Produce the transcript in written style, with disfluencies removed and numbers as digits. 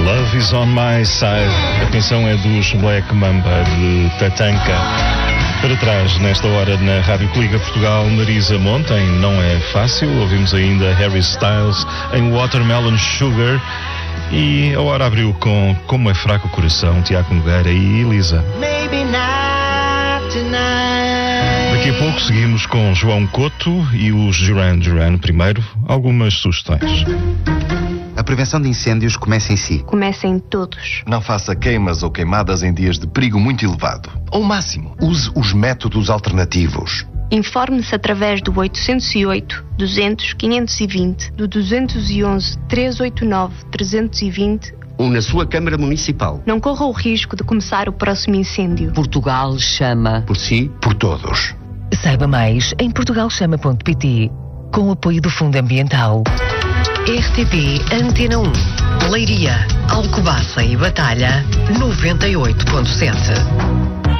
Love is on my side. A canção é dos Black Mamba de Tatanka. Para trás, nesta hora, na Rádio Coliga Portugal, Marisa Monte, em Não É Fácil. Ouvimos ainda Harry Styles em Watermelon Sugar. E a hora abriu com Como é Fraco o Coração, Tiago Nogueira e Elisa. Daqui a pouco seguimos com João Couto e os Duran Duran. Primeiro, algumas sugestões. A prevenção de incêndios começa em si. Começa em todos. Não faça queimas ou queimadas em dias de perigo muito elevado. Ao máximo, use os métodos alternativos. Informe-se através do 808 200 520, do 211 389 320 ou na sua Câmara Municipal. Não corra o risco de começar o próximo incêndio. Portugal chama. Por si, por todos. Saiba mais em portugalchama.pt, com o apoio do Fundo Ambiental. RTP Antena 1, Leiria, Alcobaça e Batalha, 98.7.